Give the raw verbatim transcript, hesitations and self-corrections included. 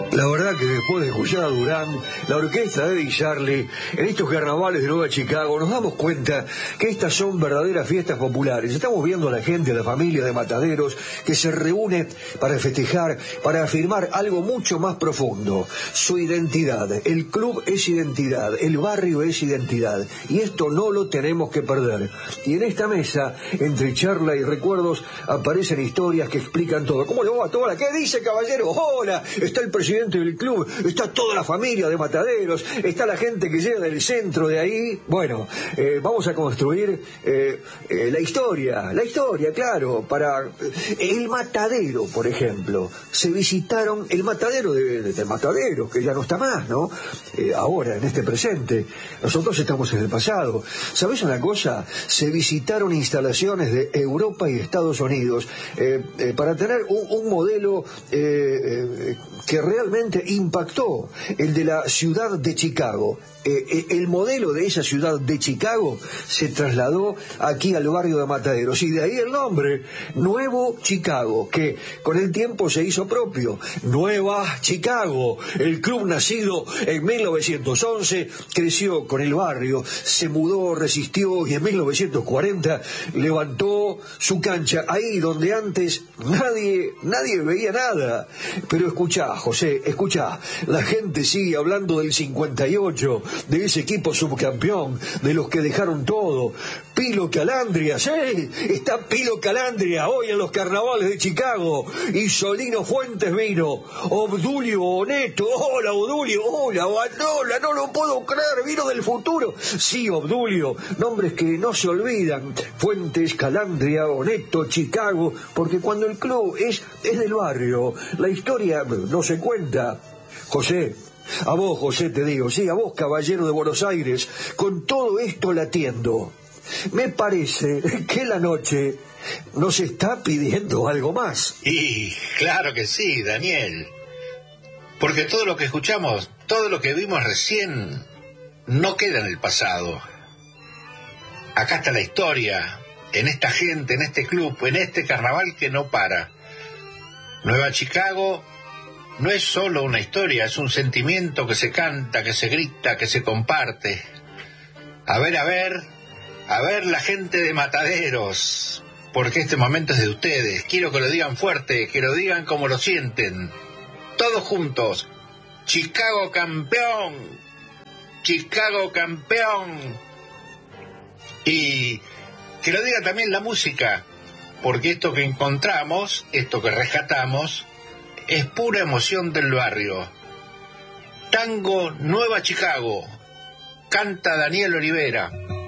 La verdad que después de escuchar a Durán, la orquesta de Eddie Charlie, en estos carnavales de Nueva Chicago, nos damos cuenta que estas son verdaderas fiestas populares. Estamos viendo a la gente, a la familia de Mataderos, que se reúne para festejar, para afirmar algo mucho más profundo, su identidad. El club es identidad, el barrio es identidad, y esto no lo tenemos que perder. Y en esta mesa, entre charla y recuerdos, aparecen historias que explican todo. ¿Cómo le va a toda? ¿Qué dice, caballero? Hola, está el presidente del club, está toda la familia de Mataderos, está la gente que llega del centro de ahí. Bueno, eh, vamos a construir eh, eh, la historia, la historia, claro, para el Matadero, por ejemplo. Se visitaron el Matadero de, de, de Mataderos, que ya no está más, ¿no? Eh, ahora, en este presente. Nosotros estamos en el pasado. ¿Sabés una cosa? Se visitaron instalaciones de Europa y Estados Unidos eh, eh, para tener un, un modelo eh, eh, que realmente impactó, el de la ciudad de Chicago. Eh, el modelo de esa ciudad de Chicago se trasladó aquí al barrio de Mataderos, y de ahí el nombre, Nuevo Chicago, que con el tiempo se hizo propio. Nueva Chicago, el club nacido en mil novecientos once, creció con el barrio, se mudó, resistió, y en mil novecientos cuarenta levantó su cancha ahí donde antes nadie, nadie veía nada. Pero escuchá, José, escuchá, la gente sigue hablando del cincuenta y ocho, de ese equipo subcampeón, de los que dejaron todo. Pilo Calandria, sí, está Pilo Calandria hoy en los carnavales de Chicago, y Solino Fuentes vino, Obdulio Oneto, hola Obdulio, hola, hola, no lo puedo creer, vino del futuro. Sí, Obdulio, nombres que no se olvidan, Fuentes, Calandria, Oneto, Chicago, porque cuando el club es, es del barrio, la historia no se cuenta. José, a vos, José, te digo, sí, a vos, caballero de Buenos Aires, con todo esto latiendo, me parece que la noche nos está pidiendo algo más. Y claro que sí, Daniel, porque todo lo que escuchamos, todo lo que vimos recién, no queda en el pasado. Acá está la historia, en esta gente, en este club, en este carnaval que no para. Nueva Chicago no es solo una historia, es un sentimiento que se canta, que se grita, que se comparte. A ver, a ver, a ver la gente de Mataderos, porque este momento es de ustedes. Quiero que lo digan fuerte, que lo digan como lo sienten. Todos juntos. Chicago campeón, Chicago campeón. Y que lo diga también la música, porque esto que encontramos, esto que rescatamos, es pura emoción del barrio. Tango Nueva Chicago, canta Daniel Olivera.